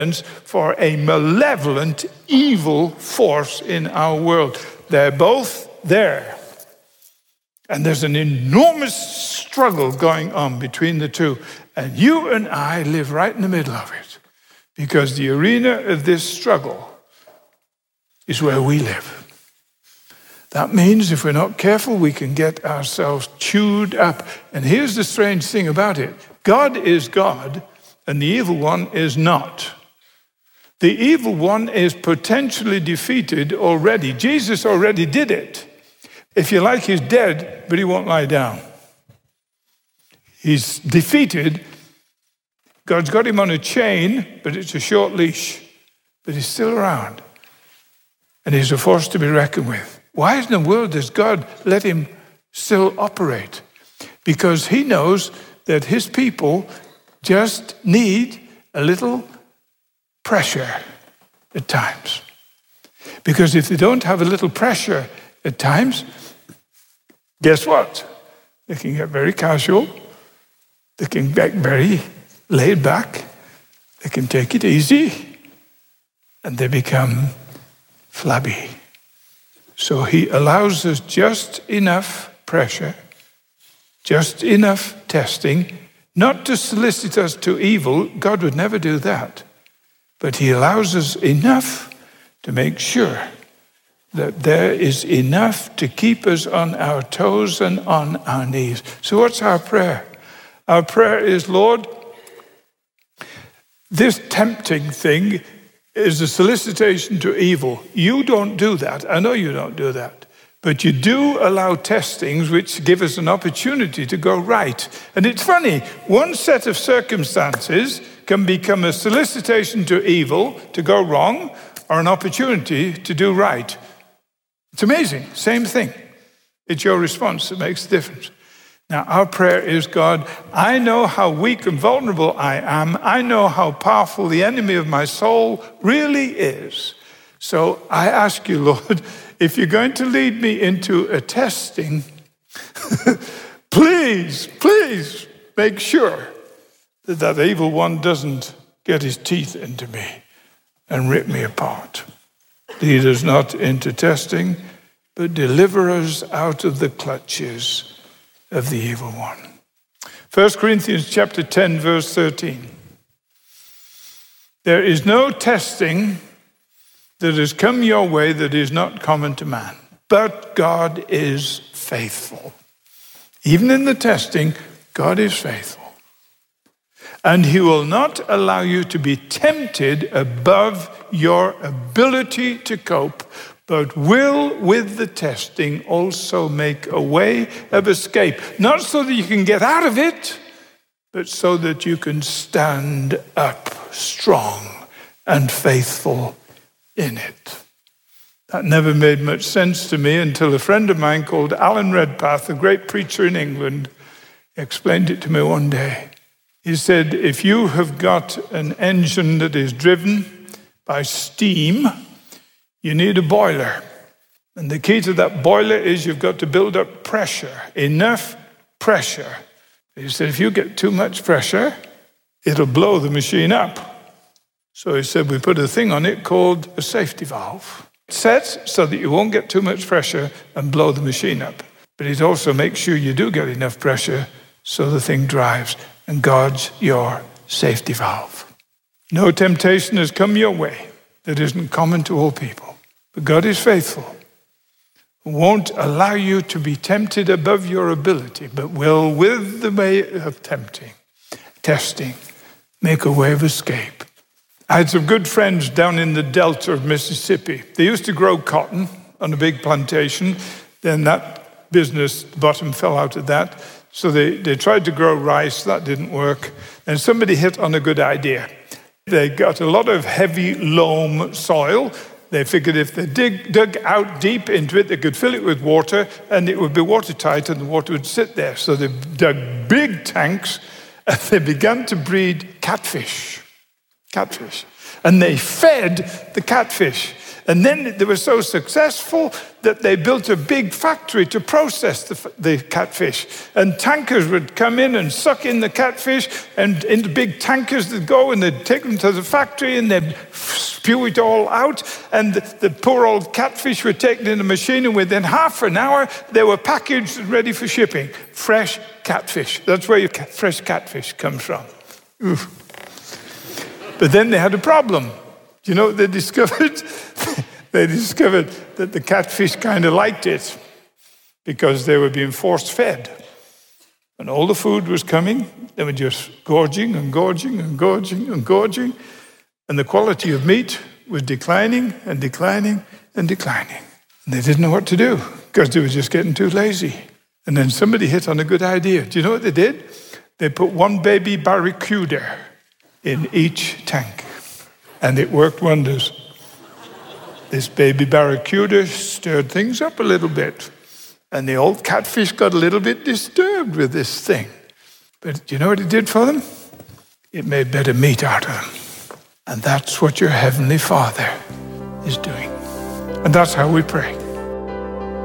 for a malevolent, evil force in our world. They're both there. And there's an enormous struggle going on between the two. And you and I live right in the middle of it. Because the arena of this struggle is where we live. That means if we're not careful, we can get ourselves chewed up. And here's the strange thing about it. God is God, and the evil one is not. The evil one is potentially defeated already. Jesus already did it. If you like, he's dead, but he won't lie down. He's defeated. God's got him on a chain, but it's a short leash. But he's still around. And he's a force to be reckoned with. Why in the world does God let him still operate? Because he knows that his people just need a little pressure at times. Because if they don't have a little pressure at times, guess what? They can get very casual. They can get very laid back. They can take it easy. And they become flabby. So he allows us just enough pressure, just enough testing, not to solicit us to evil. God would never do that. But he allows us enough to make sure that there is enough to keep us on our toes and on our knees. So what's our prayer? Our prayer is, Lord, this tempting thing is a solicitation to evil. You don't do that. I know you don't do that. But you do allow testings which give us an opportunity to go right. And it's funny, one set of circumstances can become a solicitation to evil, to go wrong, or an opportunity to do right. It's amazing. Same thing. It's your response that makes the difference. Now, our prayer is, God, I know how weak and vulnerable I am. I know how powerful the enemy of my soul really is. So I ask you, Lord, if you're going to lead me into a testing, please make sure that that evil one doesn't get his teeth into me and rip me apart. Lead us not into testing, but deliver us out of the clutches of the evil one. 1 Corinthians chapter 10, verse 13. There is no testing that has come your way that is not common to man, but God is faithful. Even in the testing, God is faithful. And he will not allow you to be tempted above your ability to cope, but will, with the testing, also make a way of escape. Not so that you can get out of it, but so that you can stand up strong and faithful in it. That never made much sense to me until a friend of mine called Alan Redpath, a great preacher in England, explained it to me one day. He said, if you have got an engine that is driven by steam, you need a boiler. And the key to that boiler is you've got to build up pressure, enough pressure. He said, if you get too much pressure, it'll blow the machine up. So he said, we put a thing on it called a safety valve. It's set so that you won't get too much pressure and blow the machine up. But it also makes sure you do get enough pressure so the thing drives. And God's your safety valve. No temptation has come your way that isn't common to all people. But God is faithful. Won't allow you to be tempted above your ability, but will, with the way of testing, make a way of escape. I had some good friends down in the delta of Mississippi. They used to grow cotton on a big plantation. Then that business, the bottom fell out of that. So they tried to grow rice. That didn't work. And somebody hit on a good idea. They got a lot of heavy loam soil. They figured if they dug out deep into it, they could fill it with water, and it would be watertight, and the water would sit there. So they dug big tanks, and they began to breed catfish. And they fed the catfish. And then they were so successful that they built a big factory to process the catfish. And tankers would come in and suck in the catfish, and into big tankers they'd go, and they'd take them to the factory, and they'd spew it all out. And the poor old catfish were taken in a machine, and within half an hour, they were packaged and ready for shipping. Fresh catfish. That's where your fresh catfish comes from. Oof. But then they had a problem. Do you know what they discovered? They discovered that the catfish kind of liked it because they were being force-fed. And all the food was coming. They were just gorging and gorging and gorging and gorging. And the quality of meat was declining and declining and declining. And they didn't know what to do because they were just getting too lazy. And then somebody hit on a good idea. Do you know what they did? They put one baby barracuda in each tank. And it worked wonders. This baby barracuda stirred things up a little bit. And the old catfish got a little bit disturbed with this thing. But do you know what it did for them? It made better meat out of them. And that's what your Heavenly Father is doing. And that's how we pray.